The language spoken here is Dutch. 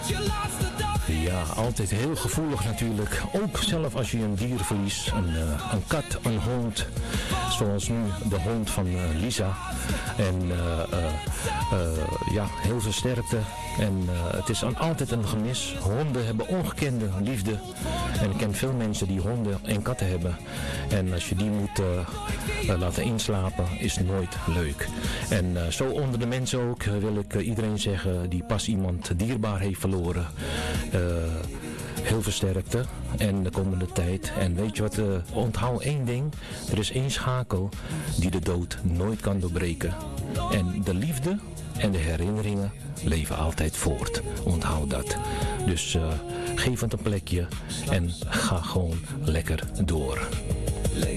Ja, altijd heel gevoelig natuurlijk. Ook zelf als je een dier verliest. Een kat, een hond. Zoals nu de hond van Lisa. En ja, heel veel sterkte. En het is altijd een gemis. Honden hebben ongekende liefde. En ik ken veel mensen die honden en katten hebben. En als je die moet laten inslapen, is nooit leuk. En zo onder de mensen ook wil ik iedereen zeggen die pas iemand dierbaar heeft verloren. Heel veel sterkte en de komende tijd. En weet je wat, onthoud één ding. Er is één schakel die de dood nooit kan doorbreken. En de liefde en de herinneringen leven altijd voort. Onthoud dat. Dus geef het een plekje en ga gewoon lekker door.